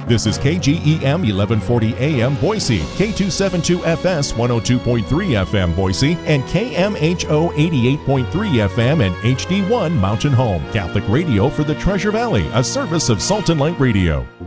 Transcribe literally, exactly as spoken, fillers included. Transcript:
This is K G E M eleven forty A M Boise, K two seventy-two F S one oh two point three F M Boise, and K M H O eighty-eight point three F M and H D one Mountain Home. Catholic radio for the Treasure Valley, a service of Salt and Light Radio.